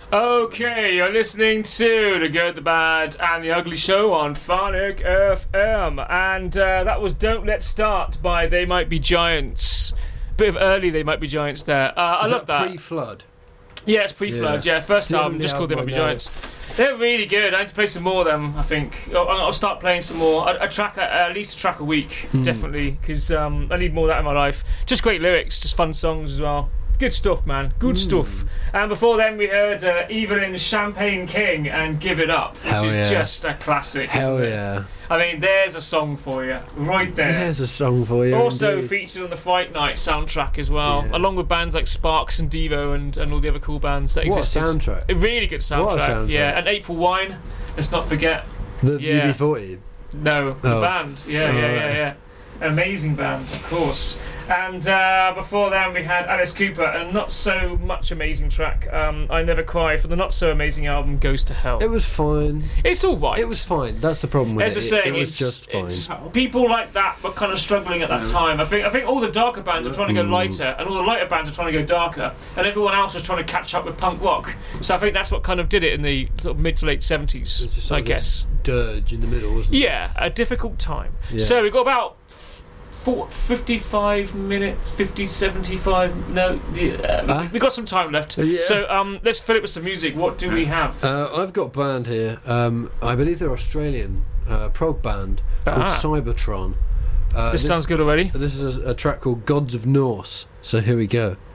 Okay, you're listening to The Good, The Bad and The Ugly Show on Phonic FM. And that was Don't Let's Start by They Might Be Giants. Bit of early They Might Be Giants there. I love that. Pre-flood? Yeah, it's pre-flood, yeah. First album, just called They Might Be Giants. They're really good. I need to play some more of them, I think. I'll start playing some more. At least a track a week, definitely, because I need more of that in my life. Just great lyrics, just fun songs as well. Good stuff, man. Good stuff. And before then, we heard Evelyn's Champagne King and Give It Up, which is just a classic. Hell yeah. I mean, there's a song for you, right there. There's a song for you. Also indeed. featured on the Fight Night soundtrack as well, along with bands like Sparks and Devo and all the other cool bands that existed. What a soundtrack. A really good soundtrack. What a soundtrack. Yeah, and April Wine, let's not forget. The UB40? No, the band. Yeah. Amazing band, of course. And before then we had Alice Cooper, a not so much amazing track, I Never Cry, from the not so amazing album Goes to Hell. It was fine. It's alright. It was fine. That's the problem with As we're saying, it was just fine. People like that were kind of struggling at that time. I think all the darker bands were trying to go lighter, and all the lighter bands were trying to go darker, and everyone else was trying to catch up with punk rock. So I think that's what kind of did it in the sort of mid to late 70s, I guess. Dirge in the middle, wasn't it? Yeah, a difficult time. Yeah. So we've got about 55 minutes, 75. No, we've got some time left. Yeah. So let's fill it with some music. What do we have? I've got a band here. I believe they're Australian prog band called Cybertron. This sounds good already. This is a track called Gods of Norse. So here we go.